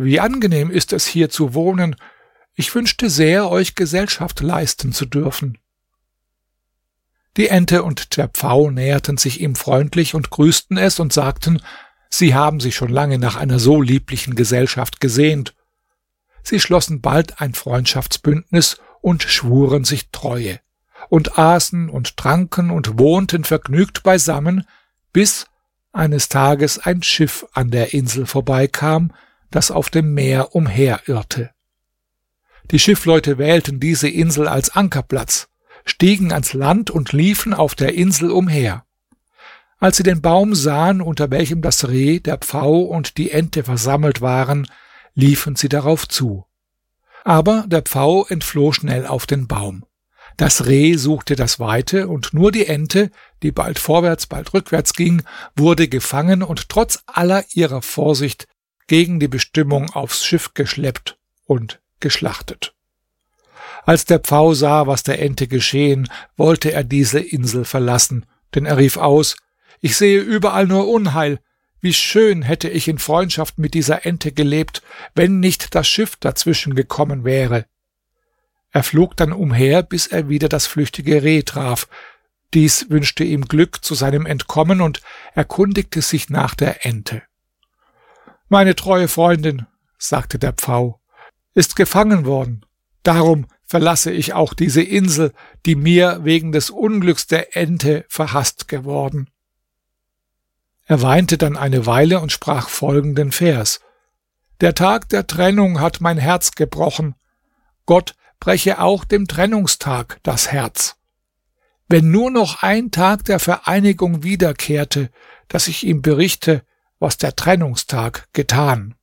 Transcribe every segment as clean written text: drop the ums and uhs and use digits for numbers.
wie angenehm ist es, hier zu wohnen. Ich wünschte sehr, euch Gesellschaft leisten zu dürfen.« Die Ente und der Pfau näherten sich ihm freundlich und grüßten es und sagten, sie haben sich schon lange nach einer so lieblichen Gesellschaft gesehnt. Sie schlossen bald ein Freundschaftsbündnis und schwuren sich Treue und aßen und tranken und wohnten vergnügt beisammen, bis eines Tages ein Schiff an der Insel vorbeikam, das auf dem Meer umherirrte. Die Schiffleute wählten diese Insel als Ankerplatz, stiegen ans Land und liefen auf der Insel umher. Als sie den Baum sahen, unter welchem das Reh, der Pfau und die Ente versammelt waren, liefen sie darauf zu. Aber der Pfau entfloh schnell auf den Baum. Das Reh suchte das Weite, und nur die Ente, die bald vorwärts, bald rückwärts ging, wurde gefangen und trotz aller ihrer Vorsicht gegen die Bestimmung aufs Schiff geschleppt und geschlachtet. Als der Pfau sah, was der Ente geschehen, wollte er diese Insel verlassen, denn er rief aus: »Ich sehe überall nur Unheil. Wie schön hätte ich in Freundschaft mit dieser Ente gelebt, wenn nicht das Schiff dazwischen gekommen wäre.« Er flog dann umher, bis er wieder das flüchtige Reh traf. Dies wünschte ihm Glück zu seinem Entkommen und erkundigte sich nach der Ente. »Meine treue Freundin«, sagte der Pfau, »ist gefangen worden. Darum verlasse ich auch diese Insel, die mir wegen des Unglücks der Ente verhasst geworden.« Er weinte dann eine Weile und sprach folgenden Vers: »Der Tag der Trennung hat mein Herz gebrochen. Gott breche auch dem Trennungstag das Herz. Wenn nur noch ein Tag der Vereinigung wiederkehrte, dass ich ihm berichte, was der Trennungstag getan.«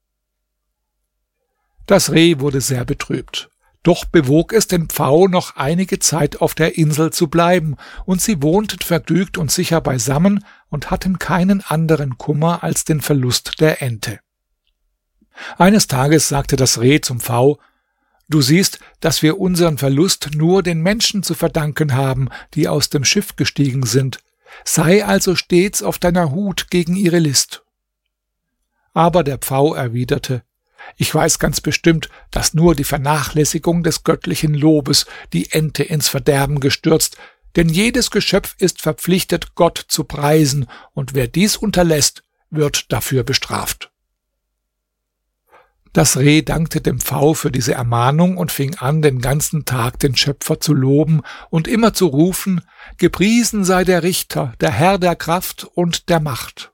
Das Reh wurde sehr betrübt. Doch bewog es den Pfau, noch einige Zeit auf der Insel zu bleiben, und sie wohnten vergnügt und sicher beisammen und hatten keinen anderen Kummer als den Verlust der Ente. Eines Tages sagte das Reh zum Pfau: »Du siehst, dass wir unseren Verlust nur den Menschen zu verdanken haben, die aus dem Schiff gestiegen sind. Sei also stets auf deiner Hut gegen ihre List.« Aber der Pfau erwiderte: »Ich weiß ganz bestimmt, dass nur die Vernachlässigung des göttlichen Lobes die Ente ins Verderben gestürzt, denn jedes Geschöpf ist verpflichtet, Gott zu preisen, und wer dies unterlässt, wird dafür bestraft.« Das Reh dankte dem Pfau für diese Ermahnung und fing an, den ganzen Tag den Schöpfer zu loben und immer zu rufen: »Gepriesen sei der Richter, der Herr der Kraft und der Macht.«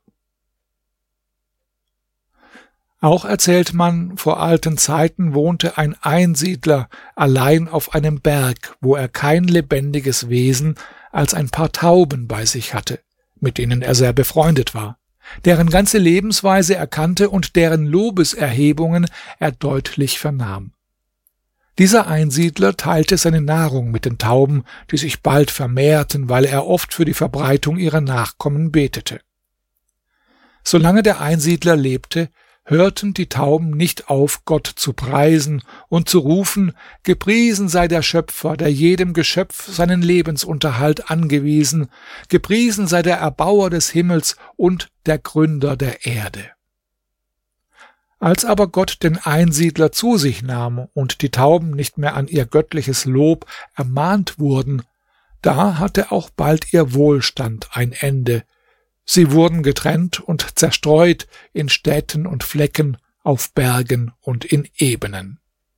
Auch erzählt man, vor alten Zeiten wohnte ein Einsiedler allein auf einem Berg, wo er kein lebendiges Wesen als ein paar Tauben bei sich hatte, mit denen er sehr befreundet war, deren ganze Lebensweise er kannte und deren Lobeserhebungen er deutlich vernahm. Dieser Einsiedler teilte seine Nahrung mit den Tauben, die sich bald vermehrten, weil er oft für die Verbreitung ihrer Nachkommen betete. Solange der Einsiedler lebte, hörten die Tauben nicht auf, Gott zu preisen und zu rufen: »Gepriesen sei der Schöpfer, der jedem Geschöpf seinen Lebensunterhalt angewiesen. Gepriesen sei der Erbauer des Himmels und der Gründer der Erde.« Als aber Gott den Einsiedler zu sich nahm und die Tauben nicht mehr an ihr göttliches Lob ermahnt wurden, da hatte auch bald ihr Wohlstand ein Ende. Sie wurden getrennt und zerstreut in Städten und Flecken, auf Bergen und in Ebenen.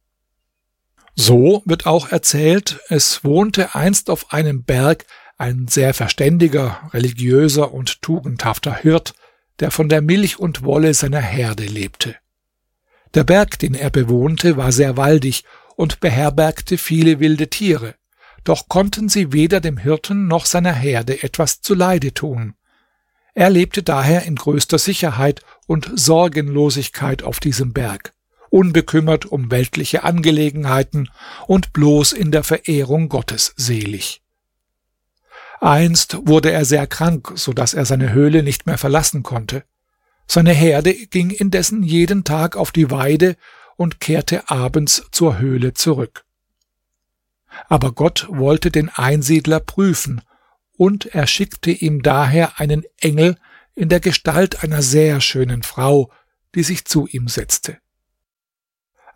So wird auch erzählt, es wohnte einst auf einem Berg ein sehr verständiger, religiöser und tugendhafter Hirt, der von der Milch und Wolle seiner Herde lebte. Der Berg, den er bewohnte, war sehr waldig und beherbergte viele wilde Tiere, doch konnten sie weder dem Hirten noch seiner Herde etwas zuleide tun. Er lebte daher in größter Sicherheit und Sorgenlosigkeit auf diesem Berg, unbekümmert um weltliche Angelegenheiten und bloß in der Verehrung Gottes selig. Einst wurde er sehr krank, so dass er seine Höhle nicht mehr verlassen konnte. Seine Herde ging indessen jeden Tag auf die Weide und kehrte abends zur Höhle zurück. Aber Gott wollte den Einsiedler prüfen, und er schickte ihm daher einen Engel in der Gestalt einer sehr schönen Frau, die sich zu ihm setzte.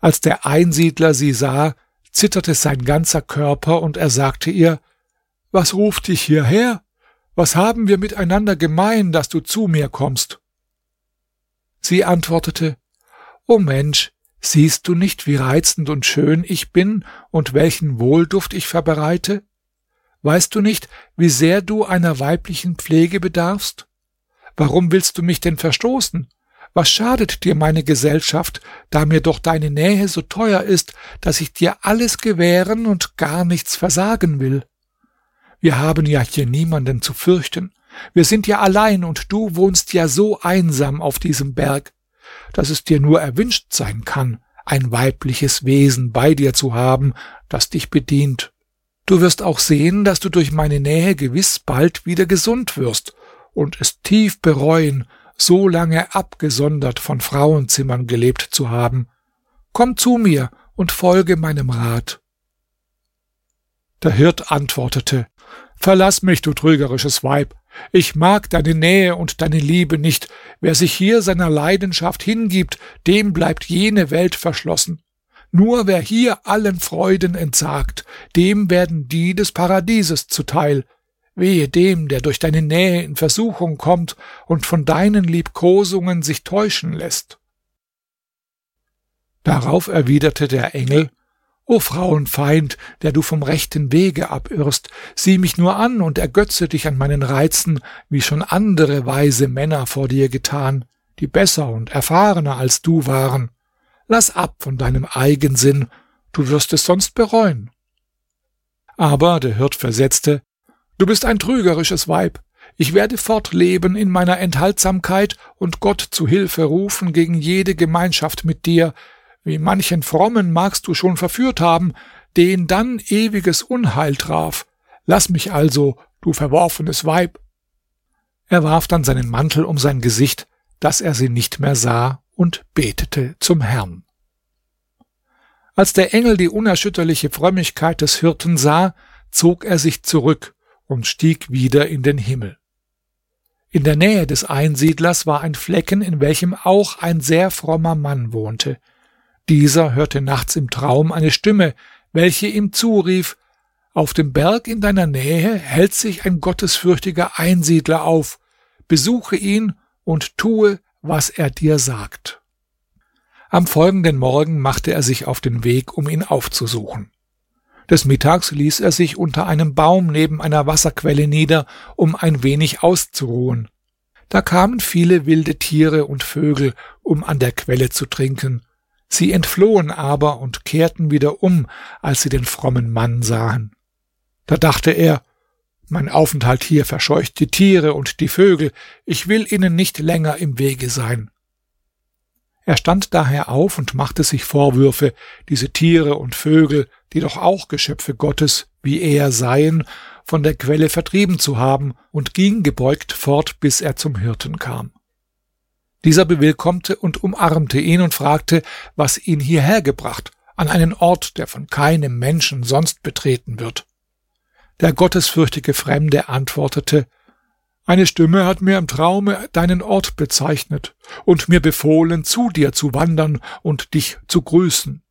Als der Einsiedler sie sah, zitterte sein ganzer Körper, und er sagte ihr: »Was ruft dich hierher? Was haben wir miteinander gemein, dass du zu mir kommst?« Sie antwortete: »O Mensch, siehst du nicht, wie reizend und schön ich bin und welchen Wohlduft ich verbreite? Weißt du nicht, wie sehr du einer weiblichen Pflege bedarfst? Warum willst du mich denn verstoßen? Was schadet dir meine Gesellschaft, da mir doch deine Nähe so teuer ist, dass ich dir alles gewähren und gar nichts versagen will? Wir haben ja hier niemanden zu fürchten. Wir sind ja allein, und du wohnst ja so einsam auf diesem Berg, dass es dir nur erwünscht sein kann, ein weibliches Wesen bei dir zu haben, das dich bedient. Du wirst auch sehen, dass du durch meine Nähe gewiss bald wieder gesund wirst und es tief bereuen, so lange abgesondert von Frauenzimmern gelebt zu haben. Komm zu mir und folge meinem Rat.« Der Hirt antwortete: »Verlass mich, du trügerisches Weib. Ich mag deine Nähe und deine Liebe nicht. Wer sich hier seiner Leidenschaft hingibt, dem bleibt jene Welt verschlossen. Nur wer hier allen Freuden entsagt, dem werden die des Paradieses zuteil. Wehe dem, der durch deine Nähe in Versuchung kommt und von deinen Liebkosungen sich täuschen lässt.« Darauf erwiderte der Engel: »O Frauenfeind, der du vom rechten Wege abirrst, sieh mich nur an und ergötze dich an meinen Reizen, wie schon andere weise Männer vor dir getan, die besser und erfahrener als du waren. Lass ab von deinem Eigensinn, du wirst es sonst bereuen.« Aber der Hirt versetzte: »Du bist ein trügerisches Weib. Ich werde fortleben in meiner Enthaltsamkeit und Gott zu Hilfe rufen gegen jede Gemeinschaft mit dir. Wie manchen Frommen magst du schon verführt haben, den dann ewiges Unheil traf. Lass mich also, du verworfenes Weib.« Er warf dann seinen Mantel um sein Gesicht, dass er sie nicht mehr sah, und betete zum Herrn. Als der Engel die unerschütterliche Frömmigkeit des Hirten sah, zog er sich zurück und stieg wieder in den Himmel. In der Nähe des Einsiedlers war ein Flecken, in welchem auch ein sehr frommer Mann wohnte. Dieser hörte nachts im Traum eine Stimme, welche ihm zurief: »Auf dem Berg in deiner Nähe hält sich ein gottesfürchtiger Einsiedler auf. Besuche ihn und tue, was er dir sagt.« Am folgenden Morgen machte er sich auf den Weg, um ihn aufzusuchen. Des Mittags ließ er sich unter einem Baum neben einer Wasserquelle nieder, um ein wenig auszuruhen. Da kamen viele wilde Tiere und Vögel, um an der Quelle zu trinken. Sie entflohen aber und kehrten wieder um, als sie den frommen Mann sahen. Da dachte er: »Mein Aufenthalt hier verscheucht die Tiere und die Vögel, ich will ihnen nicht länger im Wege sein.« Er stand daher auf und machte sich Vorwürfe, diese Tiere und Vögel, die doch auch Geschöpfe Gottes, wie er seien, von der Quelle vertrieben zu haben, und ging gebeugt fort, bis er zum Hirten kam. Dieser bewillkommte und umarmte ihn und fragte, was ihn hierher gebracht, an einen Ort, der von keinem Menschen sonst betreten wird. Der gottesfürchtige Fremde antwortete: »Eine Stimme hat mir im Traume deinen Ort bezeichnet und mir befohlen, zu dir zu wandern und dich zu grüßen.«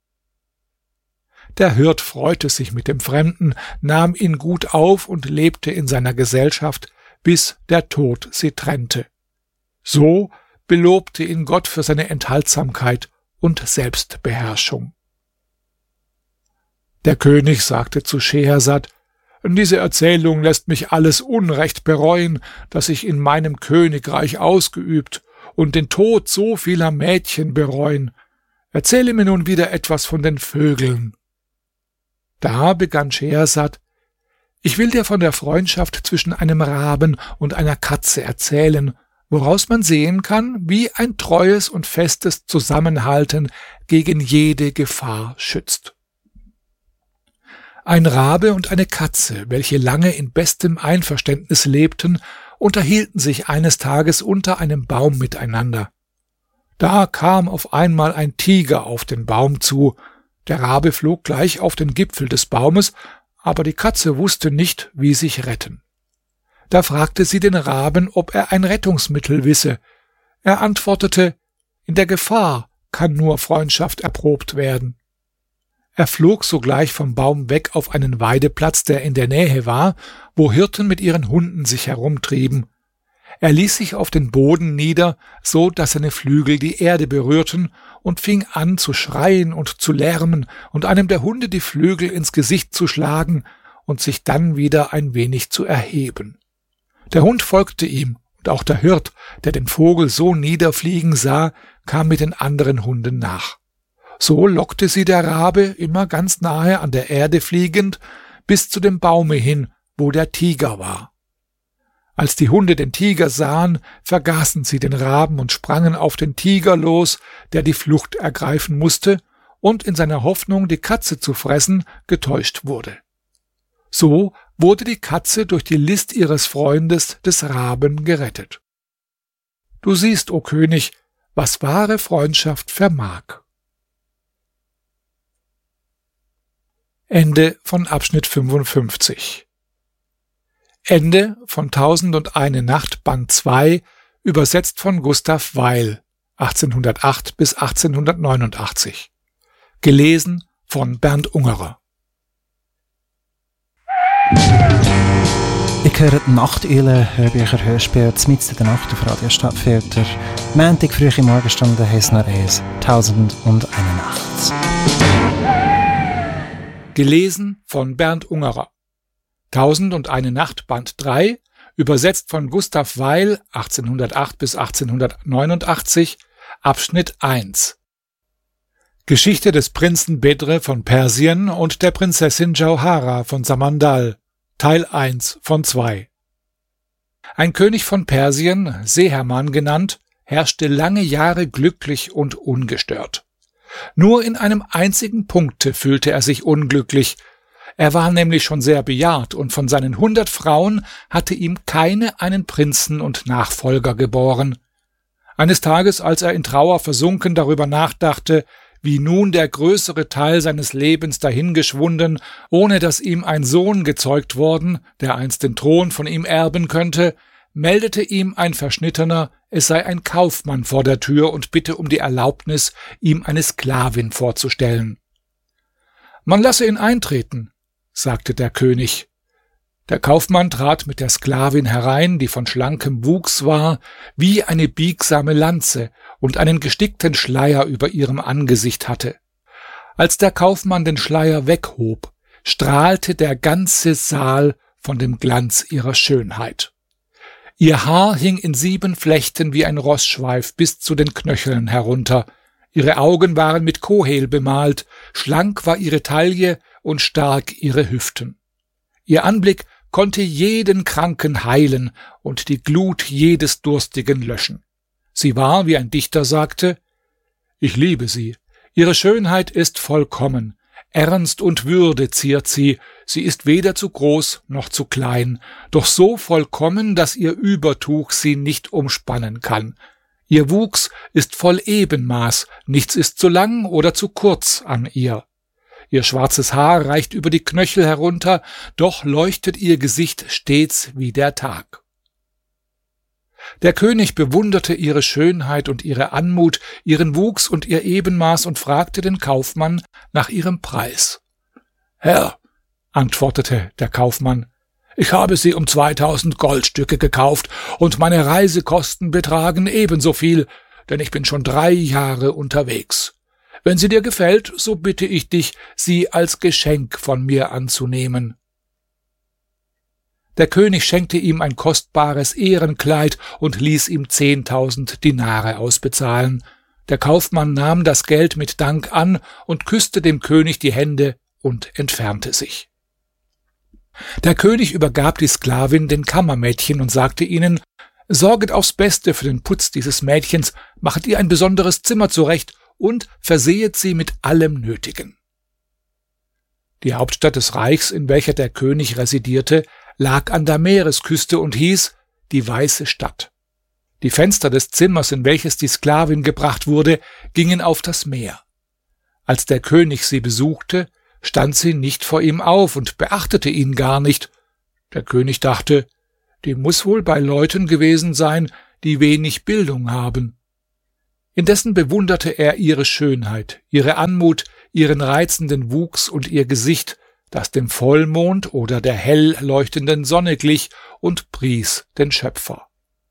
Der Hirt freute sich mit dem Fremden, nahm ihn gut auf und lebte in seiner Gesellschaft, bis der Tod sie trennte. So belobte ihn Gott für seine Enthaltsamkeit und Selbstbeherrschung. Der König sagte zu Schehersad: »Diese Erzählung lässt mich alles Unrecht bereuen, das ich in meinem Königreich ausgeübt, und den Tod so vieler Mädchen bereuen. Erzähle mir nun wieder etwas von den Vögeln.« Da begann Schehersad: »Ich will dir von der Freundschaft zwischen einem Raben und einer Katze erzählen, woraus man sehen kann, wie ein treues und festes Zusammenhalten gegen jede Gefahr schützt. Ein Rabe und eine Katze, welche lange in bestem Einverständnis lebten, unterhielten sich eines Tages unter einem Baum miteinander. Da kam auf einmal ein Tiger auf den Baum zu. Der Rabe flog gleich auf den Gipfel des Baumes, aber die Katze wusste nicht, wie sich retten. Da fragte sie den Raben, ob er ein Rettungsmittel wisse. Er antwortete: »In der Gefahr kann nur Freundschaft erprobt werden. Er flog sogleich vom Baum weg auf einen Weideplatz, der in der Nähe war, wo Hirten mit ihren Hunden sich herumtrieben. Er ließ sich auf den Boden nieder, so dass seine Flügel die Erde berührten, und fing an zu schreien und zu lärmen und einem der Hunde die Flügel ins Gesicht zu schlagen und sich dann wieder ein wenig zu erheben. Der Hund folgte ihm, und auch der Hirt, der den Vogel so niederfliegen sah, kam mit den anderen Hunden nach. So lockte sie der Rabe, immer ganz nahe an der Erde fliegend, bis zu dem Baume hin, wo der Tiger war. Als die Hunde den Tiger sahen, vergaßen sie den Raben und sprangen auf den Tiger los, der die Flucht ergreifen musste und in seiner Hoffnung, die Katze zu fressen, getäuscht wurde. So wurde die Katze durch die List ihres Freundes des Raben gerettet. Du siehst, o König, was wahre Freundschaft vermag. Ende von Abschnitt 55. Ende von 1001 Nacht, Band 2, übersetzt von Gustav Weil, 1808 bis 1889. Gelesen von Bernd Ungerer. Ich höre die Nachteule, Hörbücher, Hörspiele, mitten in der Nacht auf Radio Stadtfilter. Montag, frühe Morgenstunde, heisst noch eins, 1001 Nacht. Gelesen von Bernd Ungerer. 1001 Nacht, Band 3, übersetzt von Gustav Weil, 1808 bis 1889, Abschnitt 1. Geschichte des Prinzen Bedr von Persien und der Prinzessin Jauhara von Samandal, Teil 1 von 2. Ein König von Persien, Seherman genannt, herrschte lange Jahre glücklich und ungestört. Nur in einem einzigen Punkte fühlte er sich unglücklich. Er war nämlich schon sehr bejahrt, und von seinen 100 Frauen hatte ihm keine einen Prinzen und Nachfolger geboren. Eines Tages, als er in Trauer versunken darüber nachdachte, wie nun der größere Teil seines Lebens dahingeschwunden, ohne dass ihm ein Sohn gezeugt worden, der einst den Thron von ihm erben könnte, meldete ihm ein Verschnittener, es sei ein Kaufmann vor der Tür und bitte um die Erlaubnis, ihm eine Sklavin vorzustellen. Man lasse ihn eintreten, sagte der König. Der Kaufmann trat mit der Sklavin herein, die von schlankem Wuchs war, wie eine biegsame Lanze, und einen gestickten Schleier über ihrem Angesicht hatte. Als der Kaufmann den Schleier weghob, strahlte der ganze Saal von dem Glanz ihrer Schönheit. Ihr Haar hing in 7 Flechten wie ein Rossschweif bis zu den Knöcheln herunter. Ihre Augen waren mit Kohel bemalt, schlank war ihre Taille und stark ihre Hüften. Ihr Anblick konnte jeden Kranken heilen und die Glut jedes Durstigen löschen. Sie war, wie ein Dichter sagte, ich liebe sie, ihre Schönheit ist vollkommen, Ernst und Würde ziert sie, sie ist weder zu groß noch zu klein, doch so vollkommen, dass ihr Übertuch sie nicht umspannen kann. Ihr Wuchs ist voll Ebenmaß, nichts ist zu lang oder zu kurz an ihr. Ihr schwarzes Haar reicht über die Knöchel herunter, doch leuchtet ihr Gesicht stets wie der Tag. Der König bewunderte ihre Schönheit und ihre Anmut, ihren Wuchs und ihr Ebenmaß und fragte den Kaufmann nach ihrem Preis. »Herr«, antwortete der Kaufmann, »ich habe sie um 2000 Goldstücke gekauft, und meine Reisekosten betragen ebenso viel, denn ich bin schon 3 Jahre unterwegs. Wenn sie dir gefällt, so bitte ich dich, sie als Geschenk von mir anzunehmen.« Der König schenkte ihm ein kostbares Ehrenkleid und ließ ihm 10.000 Dinare ausbezahlen. Der Kaufmann nahm das Geld mit Dank an und küsste dem König die Hände und entfernte sich. Der König übergab die Sklavin den Kammermädchen und sagte ihnen, »Sorget aufs Beste für den Putz dieses Mädchens, machet ihr ein besonderes Zimmer zurecht und versehet sie mit allem Nötigen.« Die Hauptstadt des Reichs, in welcher der König residierte, lag an der Meeresküste und hieß die Weiße Stadt. Die Fenster des Zimmers, in welches die Sklavin gebracht wurde, gingen auf das Meer. Als der König sie besuchte, stand sie nicht vor ihm auf und beachtete ihn gar nicht. Der König dachte, die muss wohl bei Leuten gewesen sein, die wenig Bildung haben. Indessen bewunderte er ihre Schönheit, ihre Anmut, ihren reizenden Wuchs und ihr Gesicht, das dem Vollmond oder der hell leuchtenden Sonne glich, und pries den Schöpfer.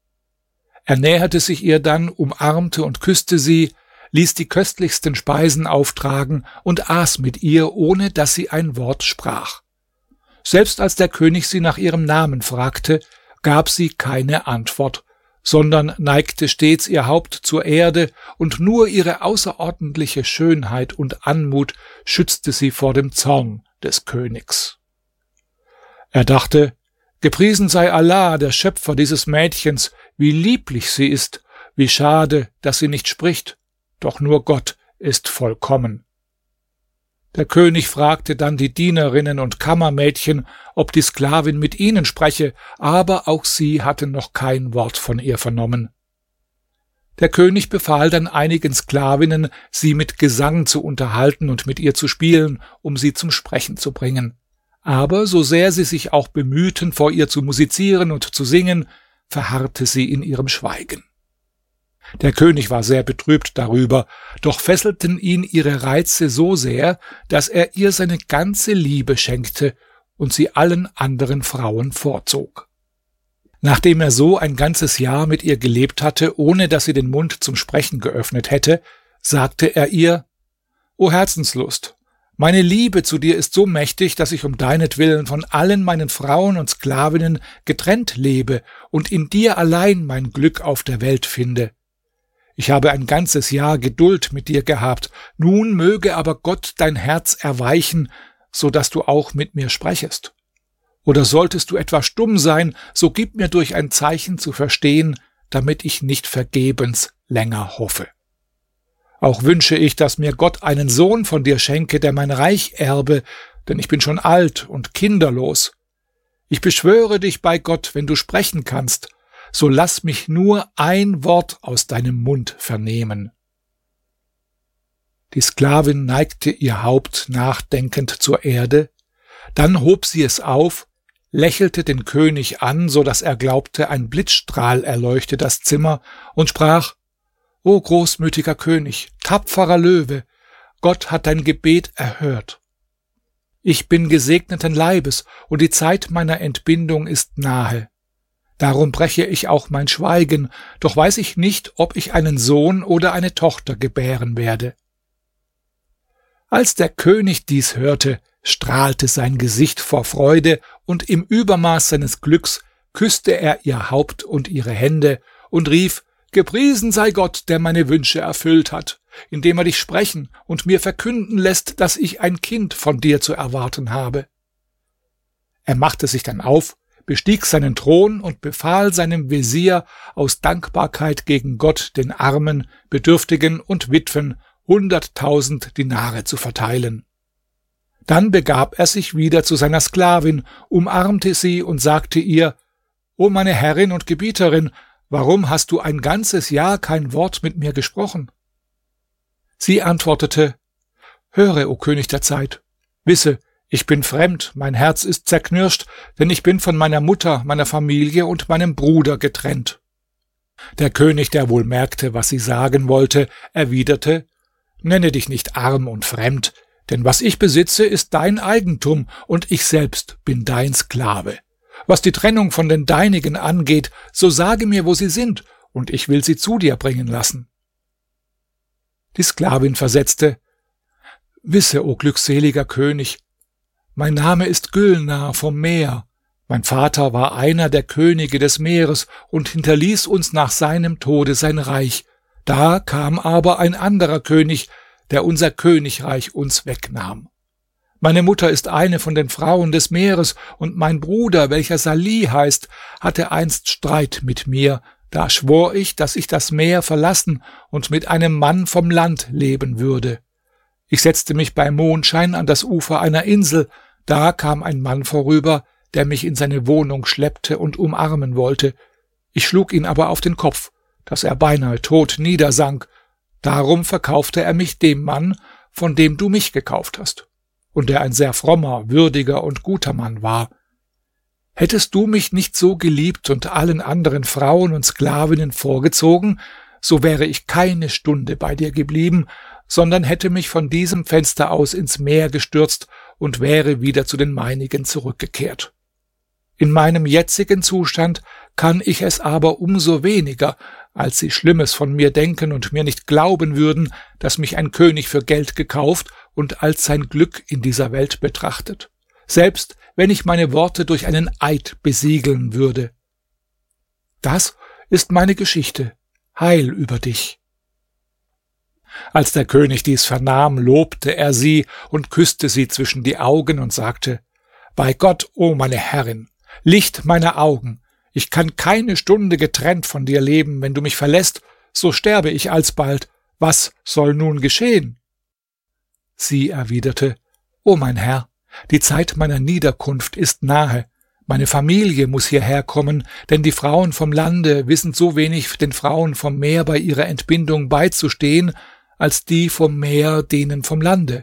Er näherte sich ihr dann, umarmte und küsste sie, ließ die köstlichsten Speisen auftragen und aß mit ihr, ohne dass sie ein Wort sprach. Selbst als der König sie nach ihrem Namen fragte, gab sie keine Antwort, sondern neigte stets ihr Haupt zur Erde, und nur ihre außerordentliche Schönheit und Anmut schützte sie vor dem Zorn des Königs. Er dachte, gepriesen sei Allah, der Schöpfer dieses Mädchens, wie lieblich sie ist, wie schade, dass sie nicht spricht, doch nur Gott ist vollkommen. Der König fragte dann die Dienerinnen und Kammermädchen, ob die Sklavin mit ihnen spreche, aber auch sie hatten noch kein Wort von ihr vernommen. Der König befahl dann einigen Sklavinnen, sie mit Gesang zu unterhalten und mit ihr zu spielen, um sie zum Sprechen zu bringen. Aber so sehr sie sich auch bemühten, vor ihr zu musizieren und zu singen, verharrte sie in ihrem Schweigen. Der König war sehr betrübt darüber, doch fesselten ihn ihre Reize so sehr, dass er ihr seine ganze Liebe schenkte und sie allen anderen Frauen vorzog. Nachdem er so ein ganzes Jahr mit ihr gelebt hatte, ohne dass sie den Mund zum Sprechen geöffnet hätte, sagte er ihr: »O Herzenslust, meine Liebe zu dir ist so mächtig, dass ich um deinetwillen von allen meinen Frauen und Sklavinnen getrennt lebe und in dir allein mein Glück auf der Welt finde. Ich habe ein ganzes Jahr Geduld mit dir gehabt, nun möge aber Gott dein Herz erweichen, so dass du auch mit mir sprechest. Oder solltest du etwa stumm sein, so gib mir durch ein Zeichen zu verstehen, damit ich nicht vergebens länger hoffe. Auch wünsche ich, dass mir Gott einen Sohn von dir schenke, der mein Reich erbe, denn ich bin schon alt und kinderlos. Ich beschwöre dich bei Gott, wenn du sprechen kannst, so lass mich nur ein Wort aus deinem Mund vernehmen.« Die Sklavin neigte ihr Haupt nachdenkend zur Erde, dann hob sie es auf, lächelte den König an, so dass er glaubte, ein Blitzstrahl erleuchte das Zimmer, und sprach: »O großmütiger König, tapferer Löwe, Gott hat dein Gebet erhört. Ich bin gesegneten Leibes, und die Zeit meiner Entbindung ist nahe. Darum breche ich auch mein Schweigen, doch weiß ich nicht, ob ich einen Sohn oder eine Tochter gebären werde.« Als der König dies hörte, strahlte sein Gesicht vor Freude, und im Übermaß seines Glücks küsste er ihr Haupt und ihre Hände und rief: »Gepriesen sei Gott, der meine Wünsche erfüllt hat, indem er dich sprechen und mir verkünden lässt, dass ich ein Kind von dir zu erwarten habe.« Er machte sich dann auf, bestieg seinen Thron und befahl seinem Wesir, aus Dankbarkeit gegen Gott den Armen, Bedürftigen und Witwen 100.000 Dinare zu verteilen. Dann begab er sich wieder zu seiner Sklavin, umarmte sie und sagte ihr: »O meine Herrin und Gebieterin, warum hast du ein ganzes Jahr kein Wort mit mir gesprochen?« Sie antwortete: »Höre, o König der Zeit, wisse, ich bin fremd, mein Herz ist zerknirscht, denn ich bin von meiner Mutter, meiner Familie und meinem Bruder getrennt.« Der König, der wohl merkte, was sie sagen wollte, erwiderte: »Nenne dich nicht arm und fremd, denn was ich besitze, ist dein Eigentum, und ich selbst bin dein Sklave. Was die Trennung von den Deinigen angeht, so sage mir, wo sie sind, und ich will sie zu dir bringen lassen.« Die Sklavin versetzte: »Wisse, o glückseliger König, mein Name ist Gülnar vom Meer. Mein Vater war einer der Könige des Meeres und hinterließ uns nach seinem Tode sein Reich. Da kam aber ein anderer König, der unser Königreich uns wegnahm. Meine Mutter ist eine von den Frauen des Meeres, und mein Bruder, welcher Salih heißt, hatte einst Streit mit mir. Da schwor ich, dass ich das Meer verlassen und mit einem Mann vom Land leben würde. Ich setzte mich bei Mondschein an das Ufer einer Insel. Da kam ein Mann vorüber, der mich in seine Wohnung schleppte und umarmen wollte. Ich schlug ihn aber auf den Kopf, dass er beinahe tot niedersank. Darum verkaufte er mich dem Mann, von dem du mich gekauft hast, und der ein sehr frommer, würdiger und guter Mann war. Hättest du mich nicht so geliebt und allen anderen Frauen und Sklavinnen vorgezogen, so wäre ich keine Stunde bei dir geblieben, sondern hätte mich von diesem Fenster aus ins Meer gestürzt und wäre wieder zu den meinigen zurückgekehrt. In meinem jetzigen Zustand kann ich es aber umso weniger, als sie Schlimmes von mir denken und mir nicht glauben würden, dass mich ein König für Geld gekauft und als sein Glück in dieser Welt betrachtet, selbst wenn ich meine Worte durch einen Eid besiegeln würde. Das ist meine Geschichte. Heil über dich. Als der König dies vernahm, lobte er sie und küsste sie zwischen die Augen und sagte: Bei Gott, o meine Herrin, Licht meiner Augen, ich kann keine Stunde getrennt von dir leben, wenn du mich verlässt, so sterbe ich alsbald. Was soll nun geschehen? Sie erwiderte: O mein Herr, die Zeit meiner Niederkunft ist nahe. Meine Familie muss hierher kommen, denn die Frauen vom Lande wissen so wenig den Frauen vom Meer bei ihrer Entbindung beizustehen, als die vom Meer denen vom Lande.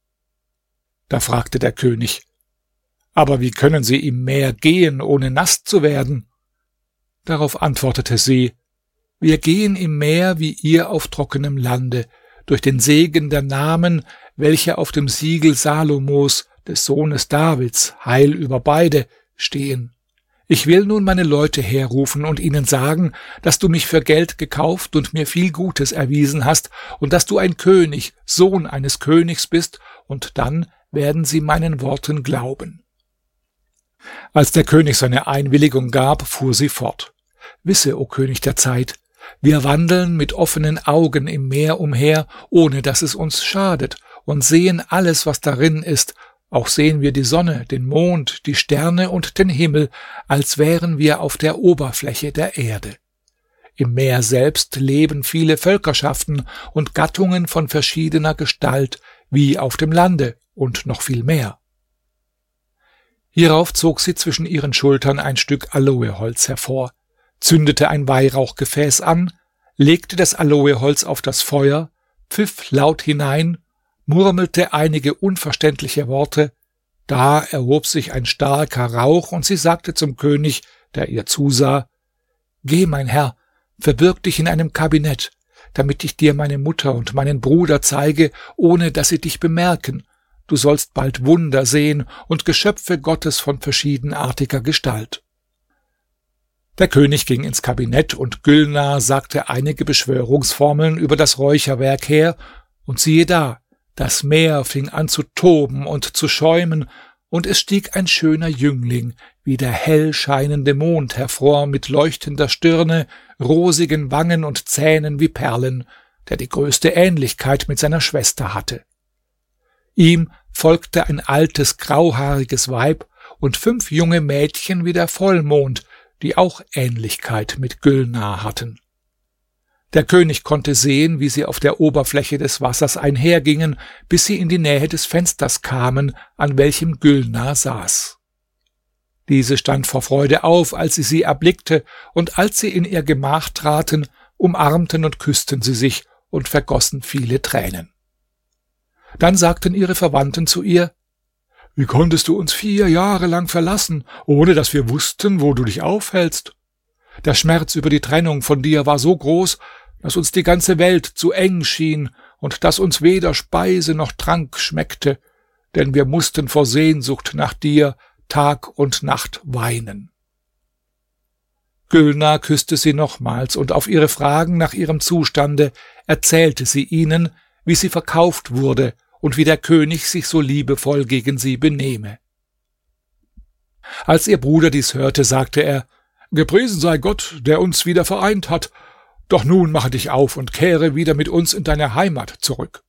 Da fragte der König: Aber wie können sie im Meer gehen, ohne nass zu werden? Darauf antwortete sie: Wir gehen im Meer wie ihr auf trockenem Lande, durch den Segen der Namen, welche auf dem Siegel Salomos, des Sohnes Davids, Heil über beide, stehen. Ich will nun meine Leute herrufen und ihnen sagen, dass du mich für Geld gekauft und mir viel Gutes erwiesen hast und dass du ein König, Sohn eines Königs bist, und dann werden sie meinen Worten glauben. Als der König seine Einwilligung gab, fuhr sie fort: Wisse, o König der Zeit, wir wandeln mit offenen Augen im Meer umher, ohne dass es uns schadet, und sehen alles, was darin ist. Auch sehen wir die Sonne, den Mond, die Sterne und den Himmel, als wären wir auf der Oberfläche der Erde. Im Meer selbst leben viele Völkerschaften und Gattungen von verschiedener Gestalt, wie auf dem Lande, und noch viel mehr. Hierauf zog sie zwischen ihren Schultern ein Stück Aloeholz hervor, zündete ein Weihrauchgefäß an, legte das Aloeholz auf das Feuer, pfiff laut hinein, murmelte einige unverständliche Worte, da erhob sich ein starker Rauch, und sie sagte zum König, der ihr zusah: Geh, mein Herr, verbirg dich in einem Kabinett, damit ich dir meine Mutter und meinen Bruder zeige, ohne dass sie dich bemerken. Du sollst bald Wunder sehen und Geschöpfe Gottes von verschiedenartiger Gestalt. Der König ging ins Kabinett, und Gülnar sagte einige Beschwörungsformeln über das Räucherwerk her, und siehe da, das Meer fing an zu toben und zu schäumen, und es stieg ein schöner Jüngling, wie der hell scheinende Mond, hervor, mit leuchtender Stirne, rosigen Wangen und Zähnen wie Perlen, der die größte Ähnlichkeit mit seiner Schwester hatte. Ihm folgte ein altes, grauhaariges Weib und 5 junge Mädchen wie der Vollmond, die auch Ähnlichkeit mit Gülnar hatten. Der König konnte sehen, wie sie auf der Oberfläche des Wassers einhergingen, bis sie in die Nähe des Fensters kamen, an welchem Gülnar saß. Diese stand vor Freude auf, als sie erblickte, und als sie in ihr Gemach traten, umarmten und küssten sie sich und vergossen viele Tränen. Dann sagten ihre Verwandten zu ihr: Wie konntest du uns 4 Jahre lang verlassen, ohne dass wir wussten, wo du dich aufhältst? Der Schmerz über die Trennung von dir war so groß, dass uns die ganze Welt zu eng schien und dass uns weder Speise noch Trank schmeckte, denn wir mussten vor Sehnsucht nach dir Tag und Nacht weinen. Gülnar küsste sie nochmals, und auf ihre Fragen nach ihrem Zustande erzählte sie ihnen, wie sie verkauft wurde und wie der König sich so liebevoll gegen sie benehme. Als ihr Bruder dies hörte, sagte er: Gepriesen sei Gott, der uns wieder vereint hat. Doch nun mache dich auf und kehre wieder mit uns in deine Heimat zurück.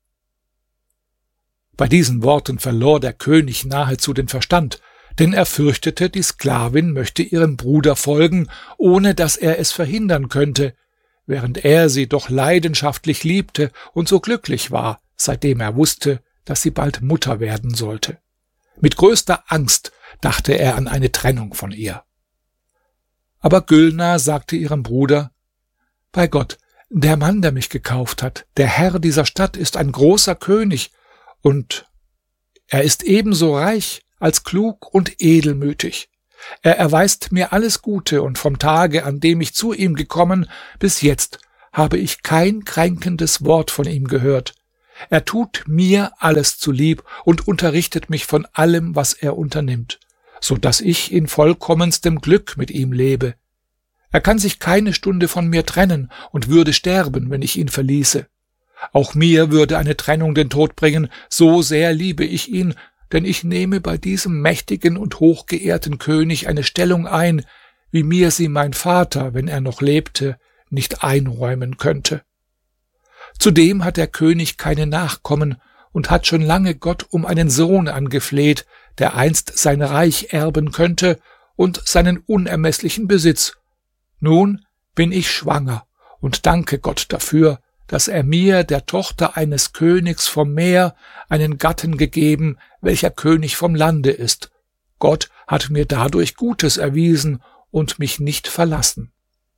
Bei diesen Worten verlor der König nahezu den Verstand, denn er fürchtete, die Sklavin möchte ihrem Bruder folgen, ohne dass er es verhindern könnte, während er sie doch leidenschaftlich liebte und so glücklich war, seitdem er wusste, dass sie bald Mutter werden sollte. Mit größter Angst dachte er an eine Trennung von ihr. Aber Gülnar sagte ihrem Bruder: Bei Gott, der Mann, der mich gekauft hat, der Herr dieser Stadt, ist ein großer König, und er ist ebenso reich als klug und edelmütig. Er erweist mir alles Gute, und vom Tage, an dem ich zu ihm gekommen, bis jetzt habe ich kein kränkendes Wort von ihm gehört. Er tut mir alles zulieb und unterrichtet mich von allem, was er unternimmt, so dass ich in vollkommenstem Glück mit ihm lebe. Er kann sich keine Stunde von mir trennen und würde sterben, wenn ich ihn verließe. Auch mir würde eine Trennung den Tod bringen, so sehr liebe ich ihn, denn ich nehme bei diesem mächtigen und hochgeehrten König eine Stellung ein, wie mir sie mein Vater, wenn er noch lebte, nicht einräumen könnte. Zudem hat der König keine Nachkommen und hat schon lange Gott um einen Sohn angefleht, der einst sein Reich erben könnte und seinen unermesslichen Besitz. Nun bin ich schwanger und danke Gott dafür, dass er mir, der Tochter eines Königs vom Meer, einen Gatten gegeben, welcher König vom Lande ist. Gott hat mir dadurch Gutes erwiesen und mich nicht verlassen.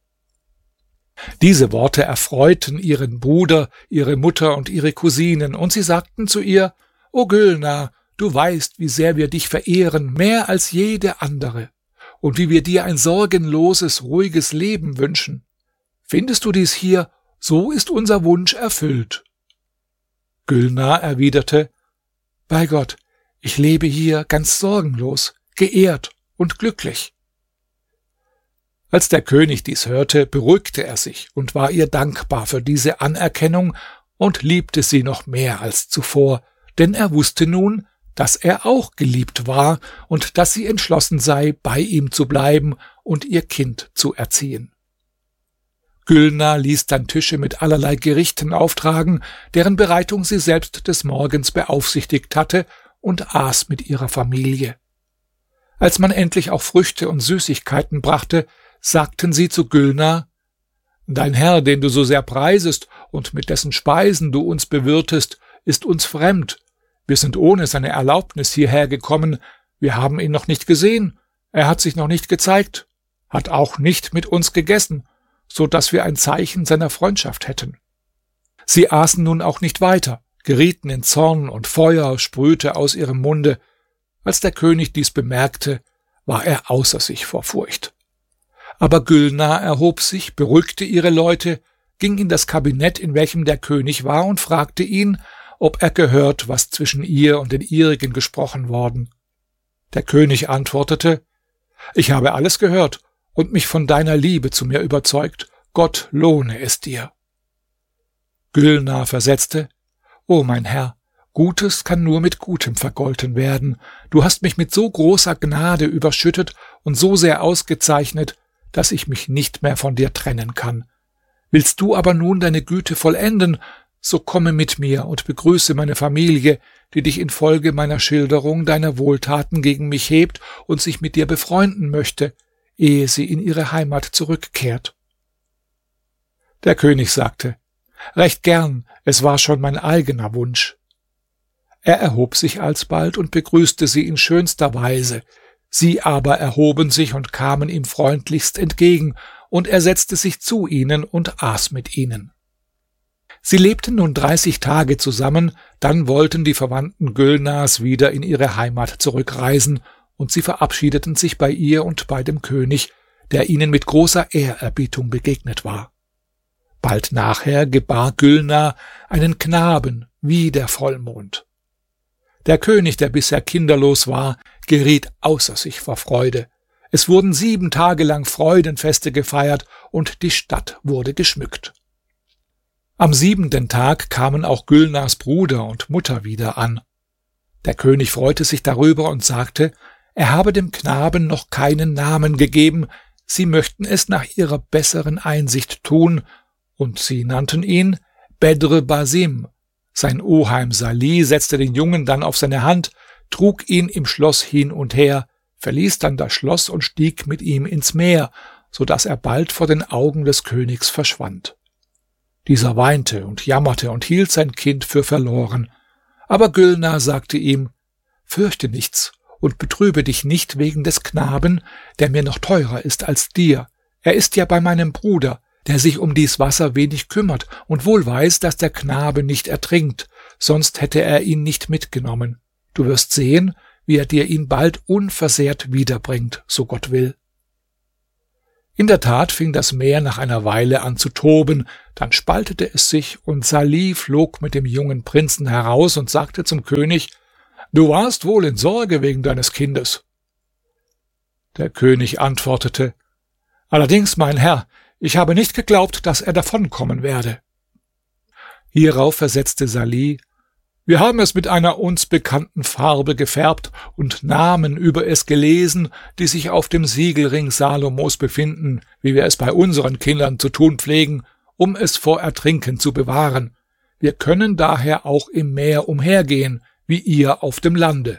Diese Worte erfreuten ihren Bruder, ihre Mutter und ihre Cousinen, und sie sagten zu ihr: O Gülnar, du weißt, wie sehr wir dich verehren, mehr als jede andere, und wie wir dir ein sorgenloses, ruhiges Leben wünschen. Findest du dies hier, so ist unser Wunsch erfüllt. Gülnar erwiderte: Bei Gott, ich lebe hier ganz sorgenlos, geehrt und glücklich. Als der König dies hörte, beruhigte er sich und war ihr dankbar für diese Anerkennung und liebte sie noch mehr als zuvor, denn er wusste nun, dass er auch geliebt war und dass sie entschlossen sei, bei ihm zu bleiben und ihr Kind zu erziehen. Gülnar ließ dann Tische mit allerlei Gerichten auftragen, deren Bereitung sie selbst des Morgens beaufsichtigt hatte, und aß mit ihrer Familie. Als man endlich auch Früchte und Süßigkeiten brachte, sagten sie zu Gülnar: Dein Herr, den du so sehr preisest und mit dessen Speisen du uns bewirtest, ist uns fremd. Wir sind ohne seine Erlaubnis hierher gekommen. Wir haben ihn noch nicht gesehen. Er hat sich noch nicht gezeigt, hat auch nicht mit uns gegessen, so dass wir ein Zeichen seiner Freundschaft hätten. Sie aßen nun auch nicht weiter, gerieten in Zorn und Feuer sprühte aus ihrem Munde. Als der König dies bemerkte, war er außer sich vor Furcht. Aber Gülnar erhob sich, beruhigte ihre Leute, ging in das Kabinett, in welchem der König war, und fragte ihn, ob er gehört, was zwischen ihr und den ihrigen gesprochen worden. Der König antwortete: Ich habe alles gehört und mich von deiner Liebe zu mir überzeugt. Gott lohne es dir. Gülnar versetzte: O mein Herr, Gutes kann nur mit Gutem vergolten werden. Du hast mich mit so großer Gnade überschüttet und so sehr ausgezeichnet, dass ich mich nicht mehr von dir trennen kann. Willst du aber nun deine Güte vollenden, so komme mit mir und begrüße meine Familie, die dich infolge meiner Schilderung deiner Wohltaten gegen mich hebt und sich mit dir befreunden möchte, ehe sie in ihre Heimat zurückkehrt. Der König sagte: Recht gern, es war schon mein eigener Wunsch. Er erhob sich alsbald und begrüßte sie in schönster Weise. Sie aber erhoben sich und kamen ihm freundlichst entgegen, und er setzte sich zu ihnen und aß mit ihnen. Sie lebten nun 30 Tage zusammen, dann wollten die Verwandten Gülnars wieder in ihre Heimat zurückreisen, und sie verabschiedeten sich bei ihr und bei dem König, der ihnen mit großer Ehrerbietung begegnet war. Bald nachher gebar Gülnar einen Knaben wie der Vollmond. Der König, der bisher kinderlos war, geriet außer sich vor Freude. Es wurden 7 Tage lang Freudenfeste gefeiert und die Stadt wurde geschmückt. Am 7. Tag kamen auch Gülnars Bruder und Mutter wieder an. Der König freute sich darüber und sagte, er habe dem Knaben noch keinen Namen gegeben, sie möchten es nach ihrer besseren Einsicht tun, und sie nannten ihn Bedr Basim. Sein Oheim Salih setzte den Jungen dann auf seine Hand, trug ihn im Schloss hin und her, verließ dann das Schloss und stieg mit ihm ins Meer, so dass er bald vor den Augen des Königs verschwand. Dieser weinte und jammerte und hielt sein Kind für verloren. Aber Gülnar sagte ihm, fürchte nichts und betrübe dich nicht wegen des Knaben, der mir noch teurer ist als dir. Er ist ja bei meinem Bruder, der sich um dies Wasser wenig kümmert und wohl weiß, dass der Knabe nicht ertrinkt, sonst hätte er ihn nicht mitgenommen. Du wirst sehen, wie er dir ihn bald unversehrt wiederbringt, so Gott will. In der Tat fing das Meer nach einer Weile an zu toben, dann spaltete es sich, und Salih flog mit dem jungen Prinzen heraus und sagte zum König: »Du warst wohl in Sorge wegen deines Kindes.« Der König antwortete: »Allerdings, mein Herr, ich habe nicht geglaubt, dass er davonkommen werde.« Hierauf versetzte Salih: »Wir haben es mit einer uns bekannten Farbe gefärbt und Namen über es gelesen, die sich auf dem Siegelring Salomos befinden, wie wir es bei unseren Kindern zu tun pflegen, um es vor Ertrinken zu bewahren. Wir können daher auch im Meer umhergehen, wie ihr auf dem Lande.«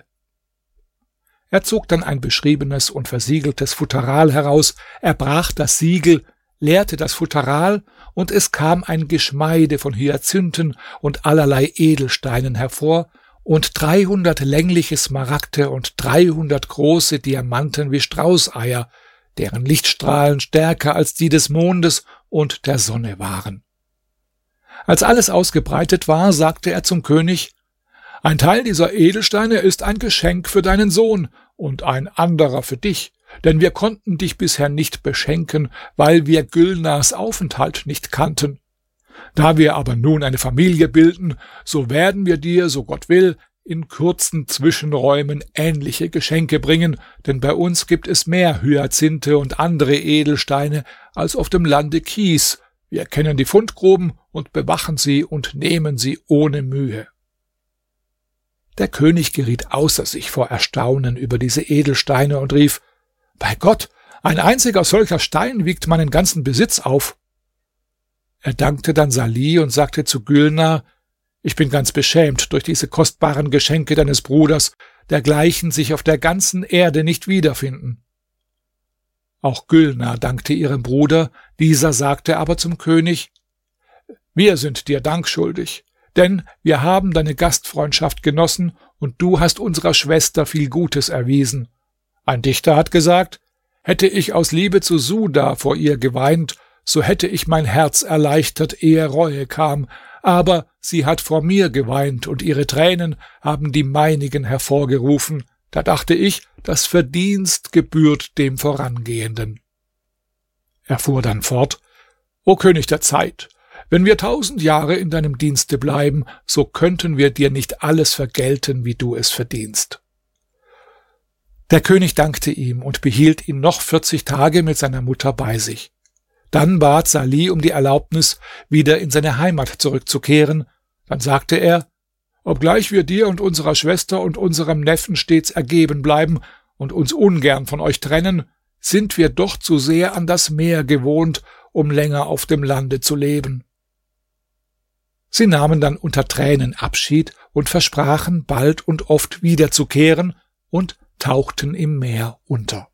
Er zog dann ein beschriebenes und versiegeltes Futteral heraus, erbrach das Siegel, leerte das Futteral, und es kam ein Geschmeide von Hyazinthen und allerlei Edelsteinen hervor und 300 längliche Smaragde und 300 große Diamanten wie Straußeier, deren Lichtstrahlen stärker als die des Mondes und der Sonne waren. Als alles ausgebreitet war, sagte er zum König: »Ein Teil dieser Edelsteine ist ein Geschenk für deinen Sohn und ein anderer für dich, denn wir konnten dich bisher nicht beschenken, weil wir Gülnars Aufenthalt nicht kannten. Da wir aber nun eine Familie bilden, so werden wir dir, so Gott will, in kurzen Zwischenräumen ähnliche Geschenke bringen, denn bei uns gibt es mehr Hyazinthe und andere Edelsteine als auf dem Lande Kies. Wir kennen die Fundgruben und bewachen sie und nehmen sie ohne Mühe.« Der König geriet außer sich vor Erstaunen über diese Edelsteine und rief: »Bei Gott, ein einziger solcher Stein wiegt meinen ganzen Besitz auf.« Er dankte dann Salih und sagte zu Gülnar: »Ich bin ganz beschämt durch diese kostbaren Geschenke deines Bruders, dergleichen sich auf der ganzen Erde nicht wiederfinden.« Auch Gülnar dankte ihrem Bruder, dieser sagte aber zum König: »Wir sind dir Dank schuldig, denn wir haben deine Gastfreundschaft genossen, und du hast unserer Schwester viel Gutes erwiesen. Ein Dichter hat gesagt: Hätte ich aus Liebe zu Suda vor ihr geweint, so hätte ich mein Herz erleichtert, ehe Reue kam, aber sie hat vor mir geweint, und ihre Tränen haben die meinigen hervorgerufen. Da dachte ich, das Verdienst gebührt dem Vorangehenden.« Er fuhr dann fort: »O König der Zeit, wenn wir 1000 Jahre in deinem Dienste bleiben, so könnten wir dir nicht alles vergelten, wie du es verdienst.« Der König dankte ihm und behielt ihn noch 40 Tage mit seiner Mutter bei sich. Dann bat Salih um die Erlaubnis, wieder in seine Heimat zurückzukehren. Dann sagte er: »Obgleich wir dir und unserer Schwester und unserem Neffen stets ergeben bleiben und uns ungern von euch trennen, sind wir doch zu sehr an das Meer gewohnt, um länger auf dem Lande zu leben.« Sie nahmen dann unter Tränen Abschied und versprachen, bald und oft wiederzukehren, und tauchten im Meer unter.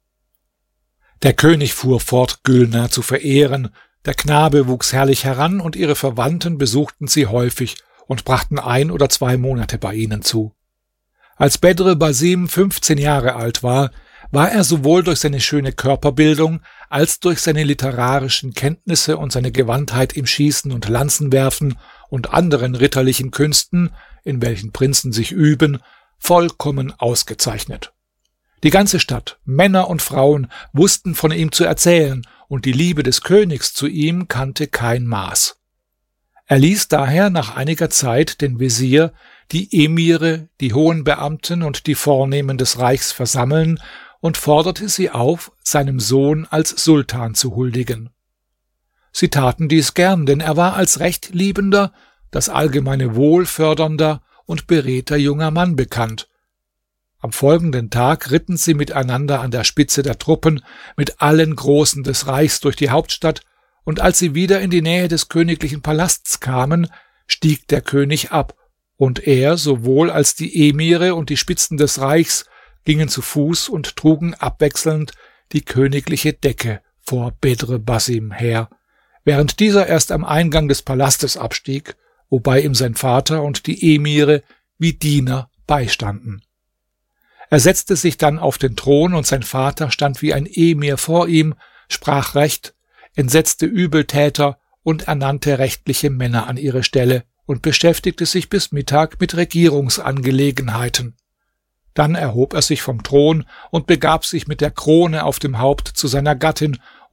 Der König fuhr fort, Gülnar zu verehren. Der Knabe wuchs herrlich heran, und ihre Verwandten besuchten sie häufig und brachten 1 oder 2 Monate bei ihnen zu. Als Bedr Basim 15 Jahre alt war er sowohl durch seine schöne Körperbildung als durch seine literarischen Kenntnisse und seine Gewandtheit im Schießen und Lanzenwerfen und anderen ritterlichen Künsten, in welchen Prinzen sich üben, vollkommen ausgezeichnet. Die ganze Stadt, Männer und Frauen, wussten von ihm zu erzählen, und die Liebe des Königs zu ihm kannte kein Maß. Er ließ daher nach einiger Zeit den Wesir, die Emire, die hohen Beamten und die Vornehmen des Reichs versammeln und forderte sie auf, seinem Sohn als Sultan zu huldigen. Sie taten dies gern, denn er war als rechtliebender, das allgemeine Wohl fördernder und beredter junger Mann bekannt. Am folgenden Tag ritten sie miteinander an der Spitze der Truppen mit allen Großen des Reichs durch die Hauptstadt, und als sie wieder in die Nähe des königlichen Palasts kamen, stieg der König ab, und er sowohl als die Emire und die Spitzen des Reichs gingen zu Fuß und trugen abwechselnd die königliche Decke vor Bedr Basim her, während dieser erst am Eingang des Palastes abstieg, wobei ihm sein Vater und die Emire wie Diener beistanden. Er setzte sich dann auf den Thron, und sein Vater stand wie ein Emir vor ihm, sprach Recht, entsetzte Übeltäter und ernannte rechtliche Männer an ihre Stelle und beschäftigte sich bis Mittag mit Regierungsangelegenheiten. Dann erhob er sich vom Thron und begab sich mit der Krone auf dem Haupt zu seiner Gattin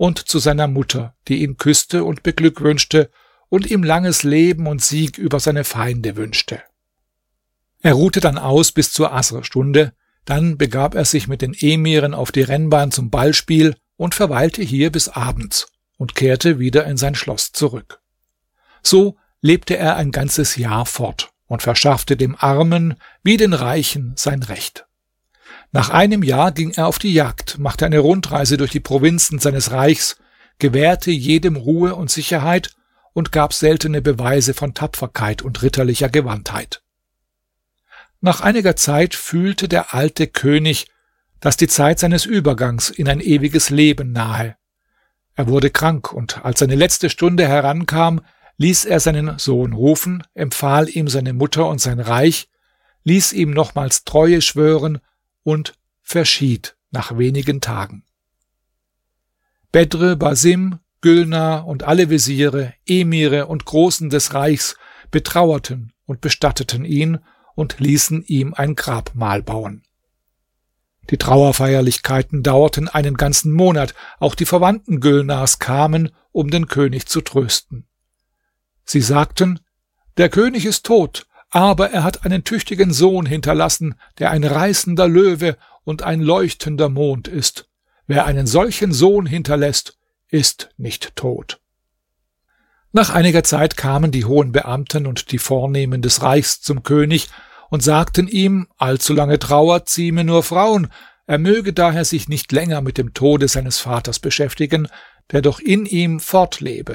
und zu seiner Mutter, die ihn küsste und beglückwünschte und ihm langes Leben und Sieg über seine Feinde wünschte. Er ruhte dann aus bis zur Asr-Stunde, dann begab er sich mit den Emiren auf die Rennbahn zum Ballspiel und verweilte hier bis abends und kehrte wieder in sein Schloss zurück. So lebte er ein ganzes Jahr fort und verschaffte dem Armen wie den Reichen sein Recht. Nach einem Jahr ging er auf die Jagd, machte eine Rundreise durch die Provinzen seines Reichs, gewährte jedem Ruhe und Sicherheit und gab seltene Beweise von Tapferkeit und ritterlicher Gewandtheit. Nach einiger Zeit fühlte der alte König, dass die Zeit seines Übergangs in ein ewiges Leben nahe. Er wurde krank, und als seine letzte Stunde herankam, ließ er seinen Sohn rufen, empfahl ihm seine Mutter und sein Reich, ließ ihm nochmals Treue schwören und verschied nach wenigen Tagen. Bedr Basim, Gülnar und alle Wesire, Emire und Großen des Reichs betrauerten und bestatteten ihn und ließen ihm ein Grabmal bauen. Die Trauerfeierlichkeiten dauerten einen ganzen Monat, auch die Verwandten Gülnars kamen, um den König zu trösten. Sie sagten: Der König ist tot, aber er hat einen tüchtigen Sohn hinterlassen, der ein reißender Löwe und ein leuchtender Mond ist. Wer einen solchen Sohn hinterlässt, ist nicht tot. Nach einiger Zeit kamen die hohen Beamten und die Vornehmen des Reichs zum König und sagten ihm, allzu lange Trauer zieme nur Frauen, er möge daher sich nicht länger mit dem Tode seines Vaters beschäftigen, der doch in ihm fortlebe.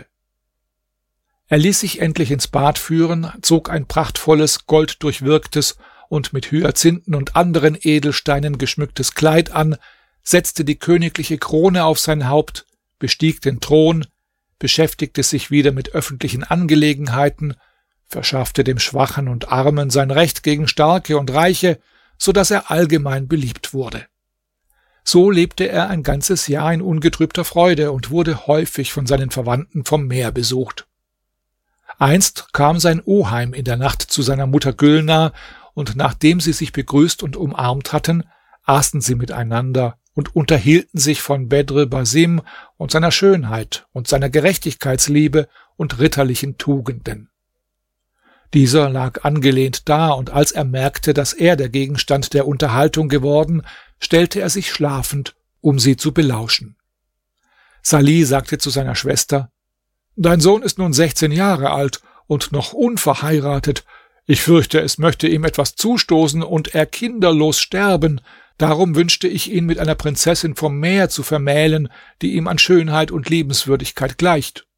Er ließ sich endlich ins Bad führen, zog ein prachtvolles, golddurchwirktes und mit Hyazinthen und anderen Edelsteinen geschmücktes Kleid an, setzte die königliche Krone auf sein Haupt, bestieg den Thron, beschäftigte sich wieder mit öffentlichen Angelegenheiten, verschaffte dem Schwachen und Armen sein Recht gegen Starke und Reiche, so dass er allgemein beliebt wurde. So lebte er ein ganzes Jahr in ungetrübter Freude und wurde häufig von seinen Verwandten vom Meer besucht. Einst kam sein Oheim in der Nacht zu seiner Mutter Gülnar, und nachdem sie sich begrüßt und umarmt hatten, aßen sie miteinander und unterhielten sich von Bedr Basim und seiner Schönheit und seiner Gerechtigkeitsliebe und ritterlichen Tugenden. Dieser lag angelehnt da, und als er merkte, dass er der Gegenstand der Unterhaltung geworden, stellte er sich schlafend, um sie zu belauschen. Salih sagte zu seiner Schwester: Dein Sohn ist nun 16 Jahre alt und noch unverheiratet. Ich fürchte, es möchte ihm etwas zustoßen und er kinderlos sterben. Darum wünschte ich ihn mit einer Prinzessin vom Meer zu vermählen, die ihm an Schönheit und Liebenswürdigkeit gleicht.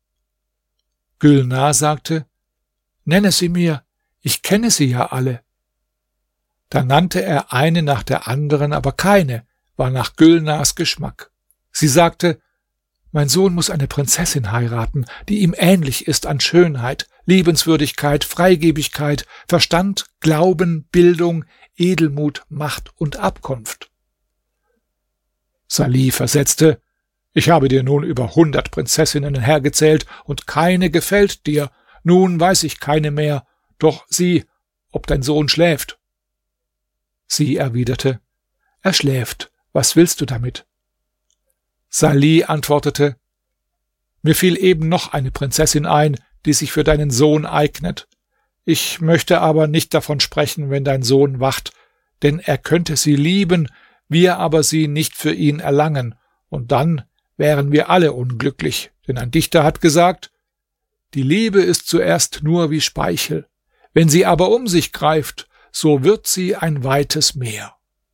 Gülnar sagte: Nenne sie mir, ich kenne sie ja alle. Da nannte er eine nach der anderen, aber keine war nach Gülnars Geschmack. Sie sagte: Mein Sohn muss eine Prinzessin heiraten, die ihm ähnlich ist an Schönheit, Liebenswürdigkeit, Freigebigkeit, Verstand, Glauben, Bildung, Edelmut, Macht und Abkunft. Salih versetzte: Ich habe dir nun über 100 Prinzessinnen hergezählt, und keine gefällt dir. Nun weiß ich keine mehr, doch sieh, ob dein Sohn schläft. Sie erwiderte: Er schläft, was willst du damit? Salih antwortete: Mir fiel eben noch eine Prinzessin ein, die sich für deinen Sohn eignet. Ich möchte aber nicht davon sprechen, wenn dein Sohn wacht, denn er könnte sie lieben, wir aber sie nicht für ihn erlangen, und dann wären wir alle unglücklich, denn ein Dichter hat gesagt: Die Liebe ist zuerst nur wie Speichel, wenn sie aber um sich greift, so wird sie ein weites Meer.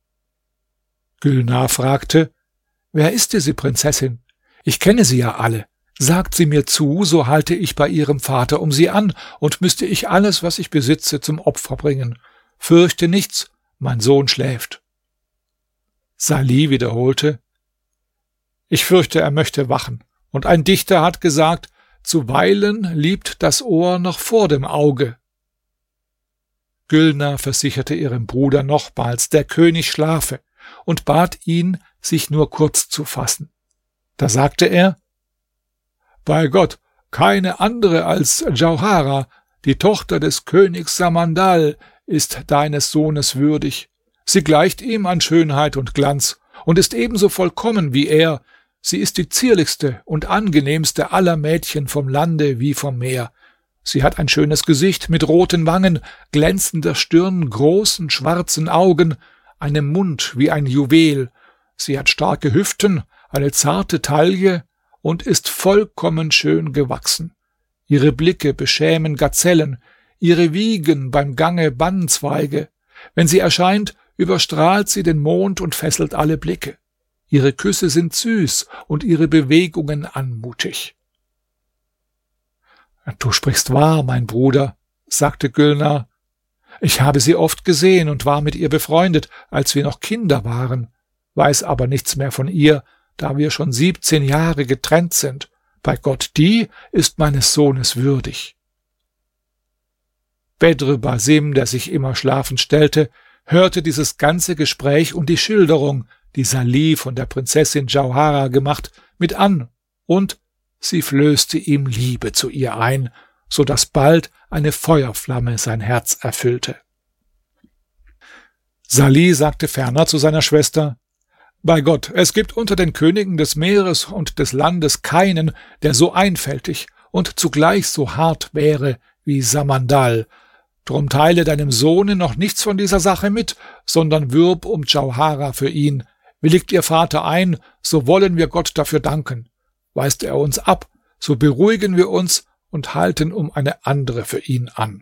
Gülnar fragte: Wer ist diese Prinzessin? Ich kenne sie ja alle. Sagt sie mir zu, so halte ich bei ihrem Vater um sie an, und müsste ich alles, was ich besitze, zum Opfer bringen. Fürchte nichts, mein Sohn schläft. Salih wiederholte: Ich fürchte, er möchte wachen, und ein Dichter hat gesagt: Zuweilen liebt das Ohr noch vor dem Auge. Gülnar versicherte ihrem Bruder nochmals, der König schlafe, und bat ihn, sich nur kurz zu fassen. Da sagte er: Bei Gott, keine andere als Djauharah, die Tochter des Königs Samandal, ist deines Sohnes würdig. Sie gleicht ihm an Schönheit und Glanz und ist ebenso vollkommen wie er, Sie ist die zierlichste und angenehmste aller Mädchen vom Lande wie vom Meer. Sie hat ein schönes Gesicht mit roten Wangen, glänzender Stirn, großen schwarzen Augen, einem Mund wie ein Juwel. Sie hat starke Hüften, eine zarte Taille und ist vollkommen schön gewachsen. Ihre Blicke beschämen Gazellen, ihre Wiegen beim Gange Banzweige. Wenn sie erscheint, überstrahlt sie den Mond und fesselt alle Blicke. Ihre Küsse sind süß und ihre Bewegungen anmutig. »Du sprichst wahr, mein Bruder«, sagte Gülnar. »Ich habe sie oft gesehen und war mit ihr befreundet, als wir noch Kinder waren, weiß aber nichts mehr von ihr, da wir schon 17 Jahre getrennt sind. Bei Gott, die ist meines Sohnes würdig.« Bedr Basim, der sich immer schlafend stellte, hörte dieses ganze Gespräch und die Schilderung, die Salih von der Prinzessin Djauharah gemacht, mit an, und sie flößte ihm Liebe zu ihr ein, so dass bald eine Feuerflamme sein Herz erfüllte. Salih sagte ferner zu seiner Schwester: »Bei Gott, es gibt unter den Königen des Meeres und des Landes keinen, der so einfältig und zugleich so hart wäre wie Samandal. Drum teile deinem Sohne noch nichts von dieser Sache mit, sondern wirb um Djauharah für ihn. Willigt ihr Vater ein, so wollen wir Gott dafür danken. Weist er uns ab, so beruhigen wir uns und halten um eine andere für ihn an.«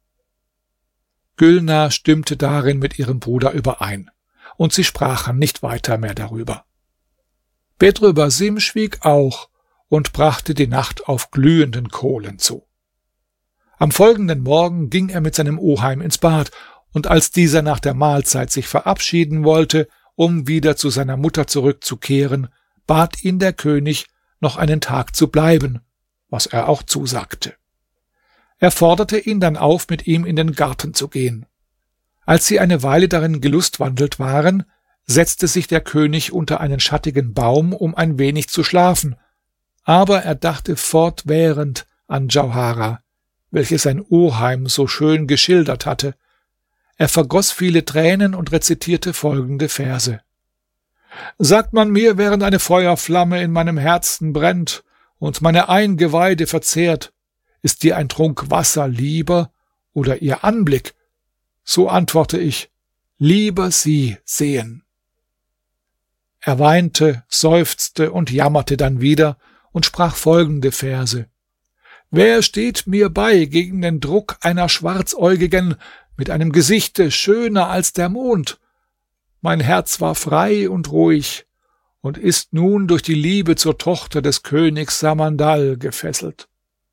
Gülnar stimmte darin mit ihrem Bruder überein, und sie sprachen nicht weiter mehr darüber. Bedr Basim schwieg auch und brachte die Nacht auf glühenden Kohlen zu. Am folgenden Morgen ging er mit seinem Oheim ins Bad, und als dieser nach der Mahlzeit sich verabschieden wollte, um wieder zu seiner Mutter zurückzukehren, bat ihn der König, noch einen Tag zu bleiben, was er auch zusagte. Er forderte ihn dann auf, mit ihm in den Garten zu gehen. Als sie eine Weile darin gelustwandelt waren, setzte sich der König unter einen schattigen Baum, um ein wenig zu schlafen, aber er dachte fortwährend an Djauharah, welche sein Oheim so schön geschildert hatte. Er vergoß viele Tränen und rezitierte folgende Verse: »Sagt man mir, während eine Feuerflamme in meinem Herzen brennt und meine Eingeweide verzehrt, ist dir ein Trunk Wasser lieber oder ihr Anblick? So antworte ich: lieber sie sehen.« Er weinte, seufzte und jammerte dann wieder und sprach folgende Verse: »Wer steht mir bei gegen den Druck einer Schwarzäugigen mit einem Gesichte schöner als der Mond? Mein Herz war frei und ruhig und ist nun durch die Liebe zur Tochter des Königs Samandal gefesselt.«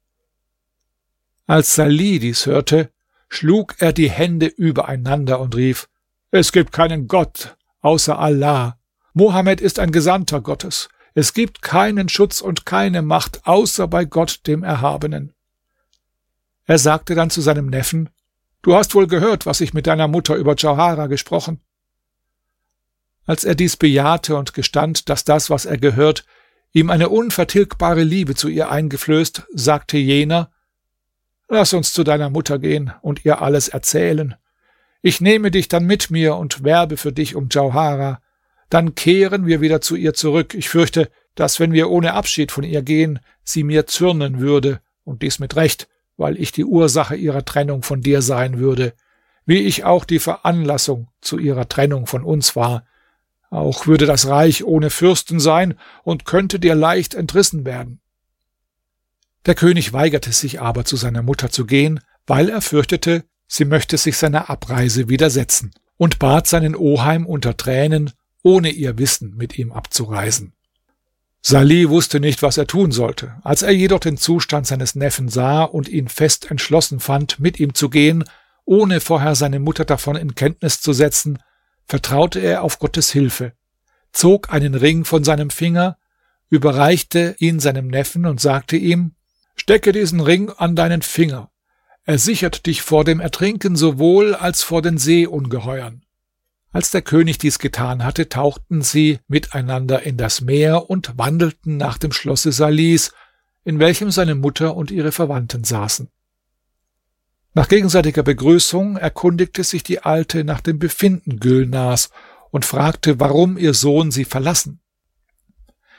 Als Salih dies hörte, schlug er die Hände übereinander und rief: »Es gibt keinen Gott außer Allah. Mohammed ist ein Gesandter Gottes. Es gibt keinen Schutz und keine Macht außer bei Gott, dem Erhabenen.« Er sagte dann zu seinem Neffen: »Du hast wohl gehört, was ich mit deiner Mutter über Djauharah gesprochen?« Als er dies bejahte und gestand, dass das, was er gehört, ihm eine unvertilgbare Liebe zu ihr eingeflößt, sagte jener: »Lass uns zu deiner Mutter gehen und ihr alles erzählen. Ich nehme dich dann mit mir und werbe für dich um Djauharah. Dann kehren wir wieder zu ihr zurück. Ich fürchte, dass, wenn wir ohne Abschied von ihr gehen, sie mir zürnen würde, und dies mit Recht, weil ich die Ursache ihrer Trennung von dir sein würde, wie ich auch die Veranlassung zu ihrer Trennung von uns war. Auch würde das Reich ohne Fürsten sein und könnte dir leicht entrissen werden.« Der König weigerte sich aber, zu seiner Mutter zu gehen, weil er fürchtete, sie möchte sich seiner Abreise widersetzen, und bat seinen Oheim unter Tränen, ohne ihr Wissen mit ihm abzureisen. Salih wusste nicht, was er tun sollte. Als er jedoch den Zustand seines Neffen sah und ihn fest entschlossen fand, mit ihm zu gehen, ohne vorher seine Mutter davon in Kenntnis zu setzen, vertraute er auf Gottes Hilfe, zog einen Ring von seinem Finger, überreichte ihn seinem Neffen und sagte ihm: »Stecke diesen Ring an deinen Finger. Er sichert dich vor dem Ertrinken sowohl als vor den Seeungeheuern.« Als der König dies getan hatte, tauchten sie miteinander in das Meer und wandelten nach dem Schlosse Salihs, in welchem seine Mutter und ihre Verwandten saßen. Nach gegenseitiger Begrüßung erkundigte sich die Alte nach dem Befinden Gülnars und fragte, warum ihr Sohn sie verlassen.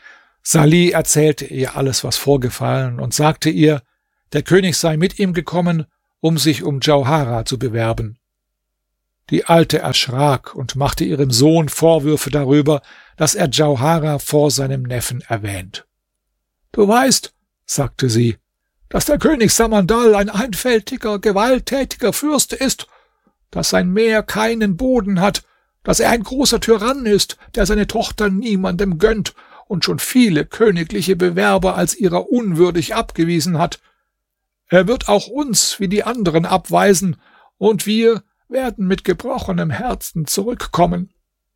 Salih erzählte ihr alles, was vorgefallen, und sagte ihr, der König sei mit ihm gekommen, um sich um Djauharah zu bewerben. Die Alte erschrak und machte ihrem Sohn Vorwürfe darüber, dass er Djauharah vor seinem Neffen erwähnt. »Du weißt«, sagte sie, »dass der König Samandal ein einfältiger, gewalttätiger Fürst ist, dass sein Meer keinen Boden hat, dass er ein großer Tyrann ist, der seine Tochter niemandem gönnt und schon viele königliche Bewerber als ihrer unwürdig abgewiesen hat. Er wird auch uns wie die anderen abweisen, und wir werden mit gebrochenem Herzen zurückkommen.«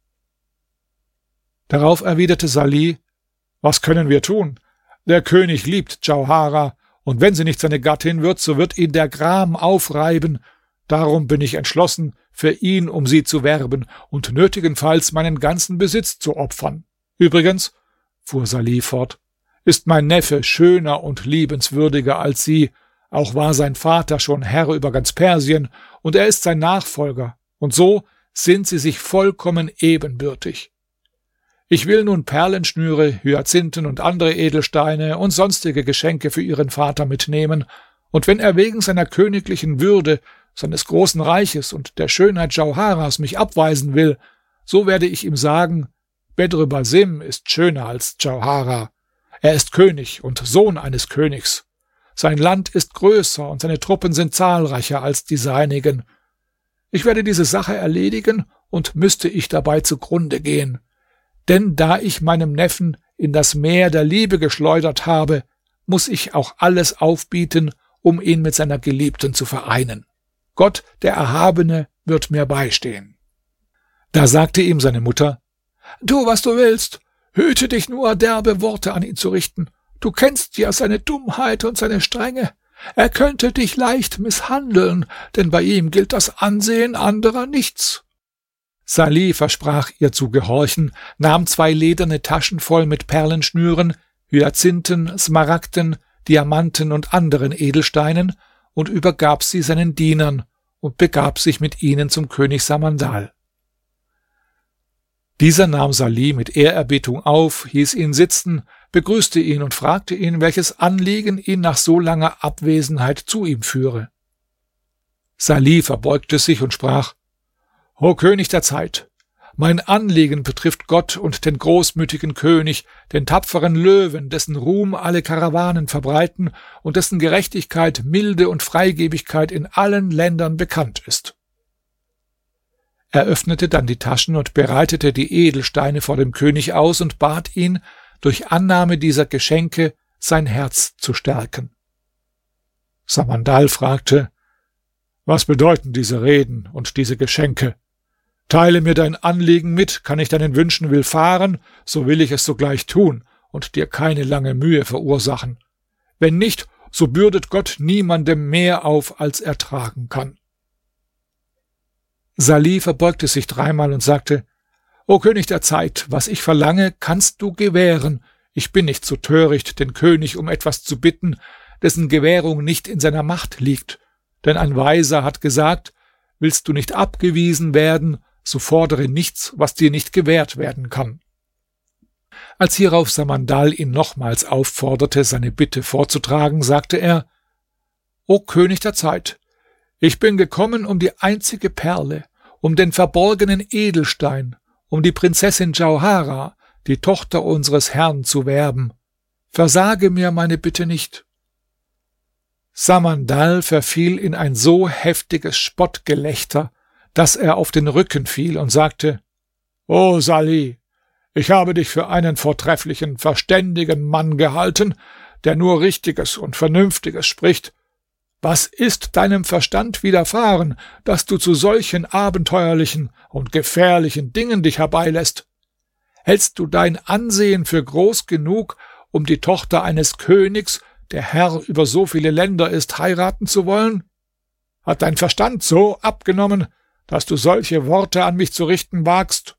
Darauf erwiderte Salih, »Was können wir tun? Der König liebt Djauharah, und wenn sie nicht seine Gattin wird, so wird ihn der Gram aufreiben. Darum bin ich entschlossen, für ihn um sie zu werben und nötigenfalls meinen ganzen Besitz zu opfern. Übrigens«, fuhr Salih fort, »ist mein Neffe schöner und liebenswürdiger als sie, auch war sein Vater schon Herr über ganz Persien, und er ist sein Nachfolger, und so sind sie sich vollkommen ebenbürtig. Ich will nun Perlenschnüre, Hyazinthen und andere Edelsteine und sonstige Geschenke für ihren Vater mitnehmen, und wenn er wegen seiner königlichen Würde, seines großen Reiches und der Schönheit Djauharahs mich abweisen will, so werde ich ihm sagen, Bedr Basim ist schöner als Djauharah. Er ist König und Sohn eines Königs. Sein Land ist größer und seine Truppen sind zahlreicher als die seinigen. Ich werde diese Sache erledigen, und müsste ich dabei zugrunde gehen. Denn da ich meinem Neffen in das Meer der Liebe geschleudert habe, muss ich auch alles aufbieten, um ihn mit seiner Geliebten zu vereinen. Gott, der Erhabene, wird mir beistehen.« Da sagte ihm seine Mutter, »Tu, was du willst. Hüte dich nur, derbe Worte an ihn zu richten. Du kennst ja seine Dummheit und seine Strenge. Er könnte dich leicht misshandeln, denn bei ihm gilt das Ansehen anderer nichts.« Salih versprach ihr zu gehorchen, nahm 2 lederne Taschen voll mit Perlenschnüren, Hyazinthen, Smaragden, Diamanten und anderen Edelsteinen und übergab sie seinen Dienern und begab sich mit ihnen zum König Samandal. Dieser nahm Salih mit Ehrerbietung auf, hieß ihn sitzen, begrüßte ihn und fragte ihn, welches Anliegen ihn nach so langer Abwesenheit zu ihm führe. Salih verbeugte sich und sprach, »O König der Zeit, mein Anliegen betrifft Gott und den großmütigen König, den tapferen Löwen, dessen Ruhm alle Karawanen verbreiten und dessen Gerechtigkeit, Milde und Freigebigkeit in allen Ländern bekannt ist.« Er öffnete dann die Taschen und bereitete die Edelsteine vor dem König aus und bat ihn, durch Annahme dieser Geschenke sein Herz zu stärken. Samandal fragte, »Was bedeuten diese Reden und diese Geschenke? Teile mir dein Anliegen mit, kann ich deinen Wünschen willfahren, so will ich es sogleich tun und dir keine lange Mühe verursachen. Wenn nicht, so bürdet Gott niemandem mehr auf, als er tragen kann.« Salih verbeugte sich 3-mal und sagte, »O König der Zeit, was ich verlange, kannst du gewähren. Ich bin nicht so töricht, den König um etwas zu bitten, dessen Gewährung nicht in seiner Macht liegt. Denn ein Weiser hat gesagt, willst du nicht abgewiesen werden, so fordere nichts, was dir nicht gewährt werden kann.« Als hierauf Samandal ihn nochmals aufforderte, seine Bitte vorzutragen, sagte er, »O König der Zeit, ich bin gekommen, um die einzige Perle, um den verborgenen Edelstein, um die Prinzessin Djauharah, die Tochter unseres Herrn, zu werben. Versage mir meine Bitte nicht.« Samandal verfiel in ein so heftiges Spottgelächter, dass er auf den Rücken fiel und sagte, »O Salih, ich habe dich für einen vortrefflichen, verständigen Mann gehalten, der nur Richtiges und Vernünftiges spricht. Was ist deinem Verstand widerfahren, dass du zu solchen abenteuerlichen und gefährlichen Dingen dich herbeilässt? Hältst du dein Ansehen für groß genug, um die Tochter eines Königs, der Herr über so viele Länder ist, heiraten zu wollen? Hat dein Verstand so abgenommen, dass du solche Worte an mich zu richten wagst?«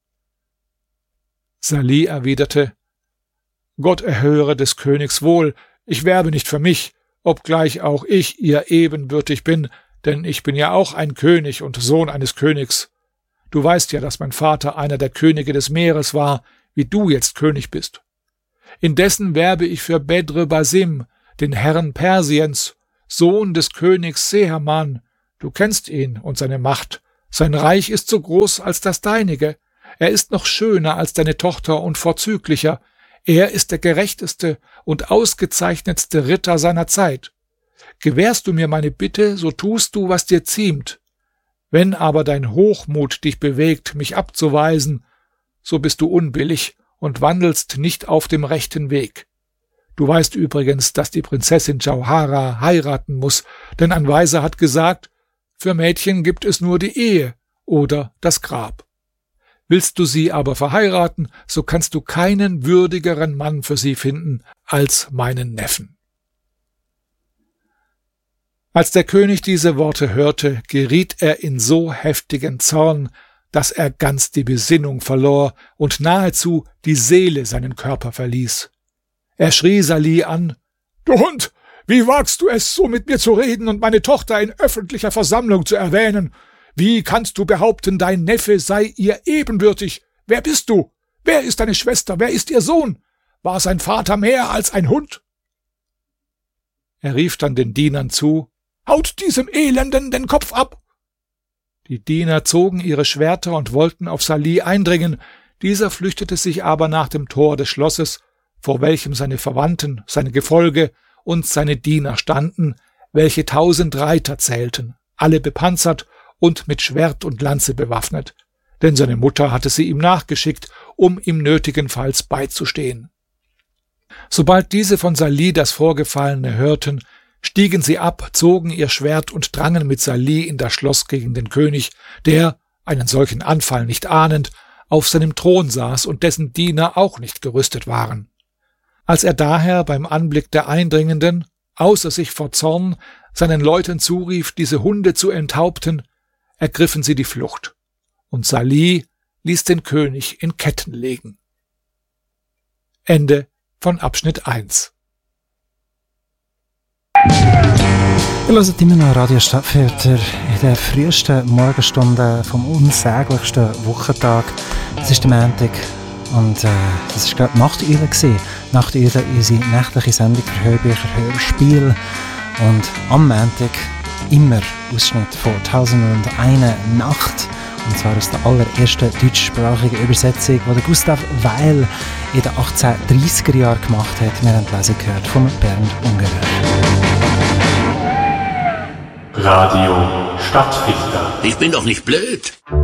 Salih erwiderte, »Gott erhöre des Königs wohl, ich werbe nicht für mich, obgleich auch ich ihr ebenbürtig bin, denn ich bin ja auch ein König und Sohn eines Königs. Du weißt ja, dass mein Vater einer der Könige des Meeres war, wie du jetzt König bist. Indessen werbe ich für Bedr Basim, den Herrn Persiens, Sohn des Königs Seherman. Du kennst ihn und seine Macht. Sein Reich ist so groß als das deinige. Er ist noch schöner als deine Tochter und vorzüglicher. Er ist der gerechteste und ausgezeichnetste Ritter seiner Zeit. Gewährst du mir meine Bitte, so tust du, was dir ziemt. Wenn aber dein Hochmut dich bewegt, mich abzuweisen, so bist du unbillig und wandelst nicht auf dem rechten Weg. Du weißt übrigens, dass die Prinzessin Jauhara heiraten muss, denn ein Weiser hat gesagt, für Mädchen gibt es nur die Ehe oder das Grab. Willst du sie aber verheiraten, so kannst du keinen würdigeren Mann für sie finden als meinen Neffen. Als der König diese Worte hörte, geriet er in so heftigen Zorn, dass er ganz die Besinnung verlor und nahezu die Seele seinen Körper verließ. Er schrie Salih an: »Du Hund, wie wagst du es, so mit mir zu reden und meine Tochter in öffentlicher Versammlung zu erwähnen? Wie kannst du behaupten, dein Neffe sei ihr ebenbürtig? Wer bist du? Wer ist deine Schwester? Wer ist ihr Sohn? War sein Vater mehr als ein Hund?« Er rief dann den Dienern zu: »Haut diesem Elenden den Kopf ab!« Die Diener zogen ihre Schwerter und wollten auf Salih eindringen, dieser flüchtete sich aber nach dem Tor des Schlosses, vor welchem seine Verwandten, seine Gefolge und seine Diener standen, welche 1000 Reiter zählten, alle bepanzert und mit Schwert und Lanze bewaffnet, denn seine Mutter hatte sie ihm nachgeschickt, um ihm nötigenfalls beizustehen. Sobald diese von Salih das Vorgefallene hörten, stiegen sie ab, zogen ihr Schwert und drangen mit Salih in das Schloss gegen den König, der, einen solchen Anfall nicht ahnend, auf seinem Thron saß und dessen Diener auch nicht gerüstet waren. Als er daher beim Anblick der Eindringenden, außer sich vor Zorn, seinen Leuten zurief, diese Hunde zu enthaupten, ergriffen sie die Flucht, und Salih ließ den König in Ketten legen. Ende von Abschnitt 1. Ihr hört immer noch Radio Stadtfilter in der frühesten Morgenstunde vom unsäglichsten Wochentag. Es ist der Montag und das war gerade Nachteule gewesen. Nachteule, unsere nächtliche Sendung für Hörbücher, Hörspiel. Und am Montag immer Ausschnitt von 1001 Nacht. Und zwar aus der allerersten deutschsprachigen Übersetzung, die der Gustav Weil in den 1830er Jahren gemacht hat. Wir haben die Lesung gehört von Bernd Ungerer. Radio Stadtfilter. Ich bin doch nicht blöd.